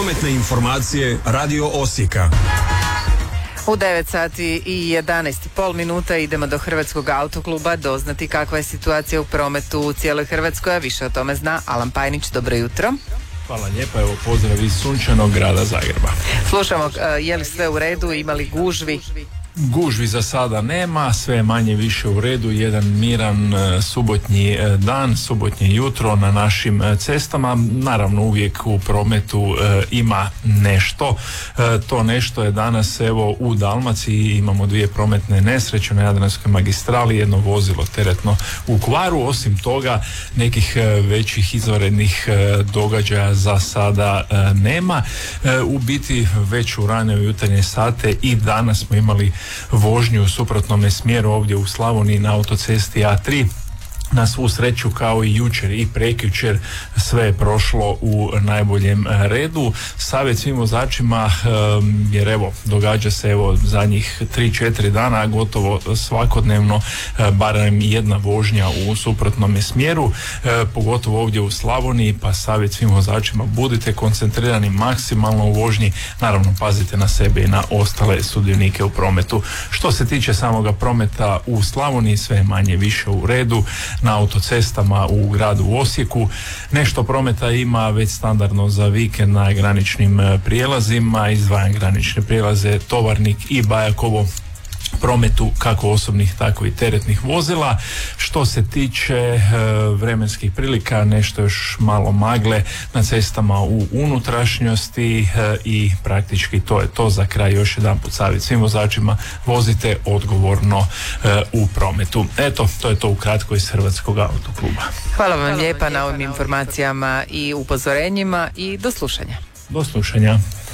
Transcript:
Prometne informacije Radio Osijeka. U 9 sati i 11,5 minuta idemo do Hrvatskog autokluba doznati kakva je situacija u prometu u cijeloj Hrvatskoj, a više o tome zna Alan Pajnić. Dobro jutro. Hvala lijepa, evo pozdrav iz sunčanog grada Zagreba. Slušamo, je li sve u redu, ima li gužvi? Gužvi za sada nema, sve je manje više u redu, jedan miran subotnji dan, subotnje jutro na našim cestama. Naravno uvijek u prometu ima nešto, to nešto je danas evo u Dalmaciji, imamo 2 prometne nesreće na Jadranskoj magistrali, jedno vozilo teretno u kvaru. Osim toga nekih većih izvanrednih događaja za sada nema. U biti već u rane jutarnje sate i danas smo imali vožnju u suprotnome smjeru ovdje u Slavoniji na autocesti A3. Na svu sreću kao i jučer i prekjučer sve je prošlo u najboljem redu. Savjet svim vozačima, jer evo događa se evo zadnjih 3-4 dana gotovo svakodnevno barem jedna vožnja u suprotnom smjeru, pogotovo ovdje u Slavoniji, pa savjet svim vozačima, budite koncentrirani maksimalno u vožnji, naravno pazite na sebe i na ostale sudionike u prometu. Što se tiče samoga prometa u Slavoniji, sve je manje više u redu. Na autocestama u gradu Osijeku nešto prometa ima već standardno za vikend na graničnim prijelazima, izdvajan granične prijelaze Tovarnik i Bajakovo, prometu kako osobnih tako i teretnih vozila. Što se tiče vremenskih prilika, nešto još malo magle na cestama u unutrašnjosti i praktički to je to. Za kraj još jedan put savjet svim vozačima, vozite odgovorno u prometu. Eto, to je to ukratko iz Hrvatskog autokluba. Hvala vam lijepa na ovim informacijama i upozorenjima i do slušanja. Do slušanja.